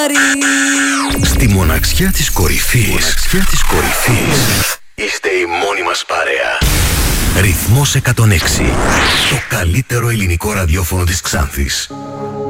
Στη μοναξιά της κορυφής. Είστε η μόνη μας παρέα. Ρυθμός 106. Το καλύτερο ελληνικό ραδιόφωνο της Ξάνθης.